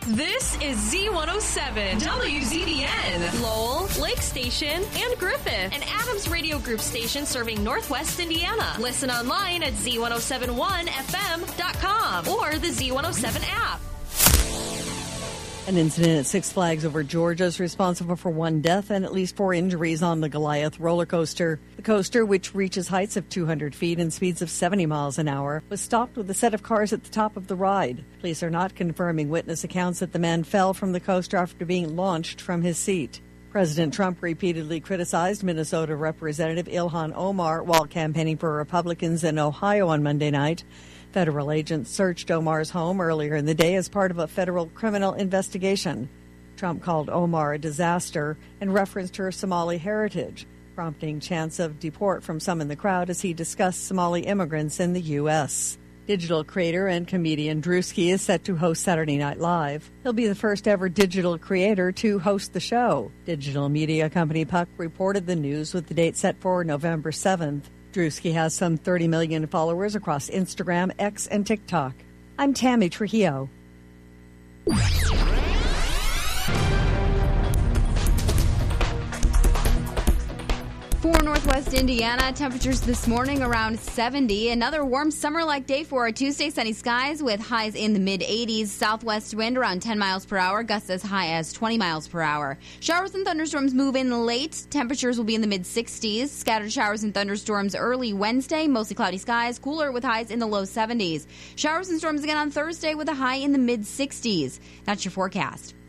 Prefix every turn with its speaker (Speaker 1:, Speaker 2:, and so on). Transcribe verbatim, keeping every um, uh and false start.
Speaker 1: This is Z one oh seven, W Z B N, Lowell, Lake Station, and Griffith, an Adams Radio Group station serving Northwest Indiana. Listen online at Z one oh seven one F M dot com or the Z one oh seven app.
Speaker 2: An incident at Six Flags over Georgia is responsible for one death and at least four injuries on the Goliath roller coaster. The coaster, which reaches heights of two hundred feet and speeds of seventy miles an hour, was stopped with a set of cars at the top of the ride. Police are not confirming witness accounts that the man fell from the coaster after being launched from his seat. President Trump repeatedly criticized Minnesota Representative Ilhan Omar while campaigning for Republicans in Ohio on Monday night. Federal agents searched Omar's home earlier in the day as part of a federal criminal investigation. Trump called Omar a disaster and referenced her Somali heritage, prompting chants of deport from some in the crowd as he discussed Somali immigrants in the U S. Digital creator and comedian Drewski is set to host Saturday Night Live. He'll be the first ever digital creator to host the show. Digital media company Puck reported the news with the date set for November seventh. Drewski has some thirty million followers across Instagram, X, and TikTok. I'm Tammy Trujillo.
Speaker 3: For Northwest Indiana, temperatures this morning around seventy. Another warm summer-like day for our Tuesday. Sunny skies with highs in the mid-eighties. Southwest wind around ten miles per hour. Gusts as high as twenty miles per hour. Showers and thunderstorms move in late. Temperatures will be in the mid-sixties. Scattered showers and thunderstorms early Wednesday. Mostly cloudy skies. Cooler with highs in the low seventies. Showers and storms again on Thursday with a high in the mid-sixties. That's your forecast.